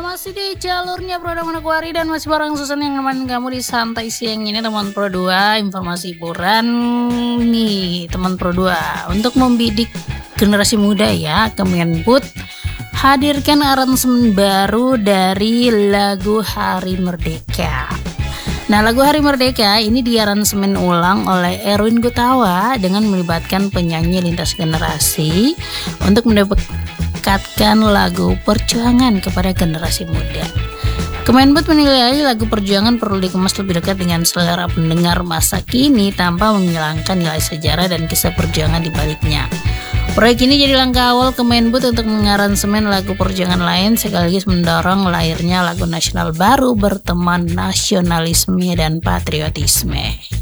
masih di jalurnya Pro Manokwari dan masih bareng Susan yang nemenin kamu di santai siang ini teman Pro 2. Informasi hiburan nih teman Pro 2. Untuk membidik generasi muda ya, Kemenbud hadirkan aransemen baru dari lagu Hari Merdeka. Nah, lagu Hari Merdeka ini diaransemen ulang oleh Erwin Gutawa dengan melibatkan penyanyi lintas generasi untuk mendekatkan lagu perjuangan kepada generasi muda. Kemenbud menilai lagu perjuangan perlu dikemas lebih dekat dengan selera pendengar masa kini tanpa menghilangkan nilai sejarah dan kisah perjuangan di baliknya. Proyek ini jadi langkah awal Kemenbud untuk mengaransemen lagu perjuangan lain sekaligus mendorong lahirnya lagu nasional baru berteman nasionalisme dan patriotisme.